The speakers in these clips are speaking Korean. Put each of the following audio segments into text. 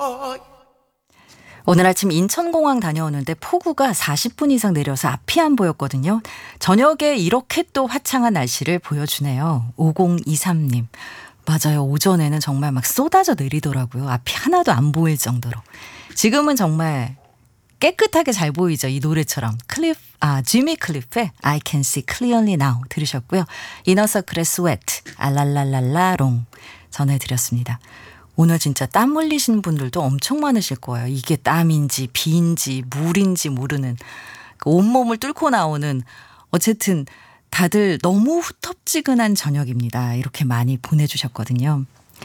오늘 아침 인천공항 다녀오는데 폭우가 40분 이상 내려서 앞이 안 보였거든요. 저녁에 이렇게 또 화창한 날씨를 보여주네요. 5023님. 맞아요. 오전에는 정말 막 쏟아져 내리더라고요. 앞이 하나도 안 보일 정도로. 지금은 정말 깨끗하게 잘 보이죠. 이 노래처럼. 지미 클리프의 I can see clearly now 들으셨고요. 이너서클의 sweat, 알랄랄랄라롱 전해드렸습니다. 오늘 진짜 땀 흘리시는 분들도 엄청 많으실 거예요. 이게 땀인지 비인지 물인지 모르는 그 온몸을 뚫고 나오는 어쨌든 다들 너무 후텁지근한 저녁입니다. 이렇게 많이 보내주셨거든요.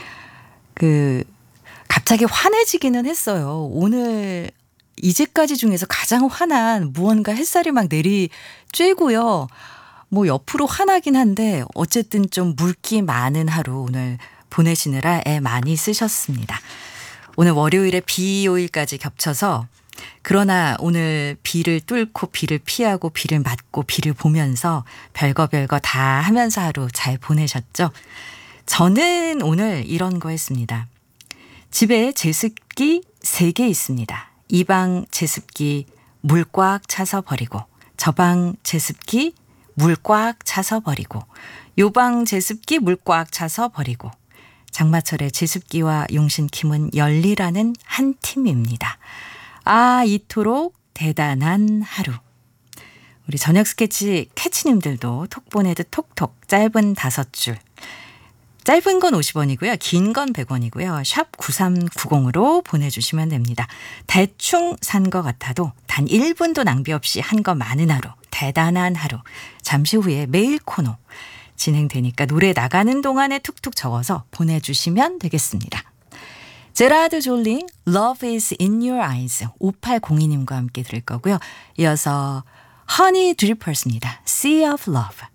갑자기 환해지기는 했어요. 오늘 이제까지 중에서 가장 환한 무언가 햇살이 막 내리쬐고요. 뭐 옆으로 환하긴 한데 어쨌든 좀 물기 많은 하루 오늘 보내시느라 애 많이 쓰셨습니다. 오늘 월요일에 비 요일까지 겹쳐서 그러나 오늘 비를 뚫고 비를 피하고 비를 맞고 비를 보면서 별거 다 하면서 하루 잘 보내셨죠? 저는 오늘 이런 거 했습니다. 집에 제습기 3개 있습니다. 이 방 제습기 물 꽉 차서 버리고 저 방 제습기 물 꽉 차서 버리고 요 방 제습기 물 꽉 차서 버리고 장마철의 제습기와 용신킴은 열리라는 한 팀입니다. 이토록 대단한 하루. 우리 저녁 스케치 캐치님들도 톡 보내듯 톡톡 짧은 5줄. 짧은 건 50원이고요. 긴 건 100원이고요. 샵 9390으로 보내주시면 됩니다. 대충 산 것 같아도 단 1분도 낭비 없이 한 거 많은 하루. 대단한 하루. 잠시 후에 메일 코너 진행되니까 노래 나가는 동안에 툭툭 적어서 보내주시면 되겠습니다. 제라드 졸링 Love is in your eyes 5802님과 함께 들을 거고요. 이어서 허니 드리퍼스입니다. Sea of Love.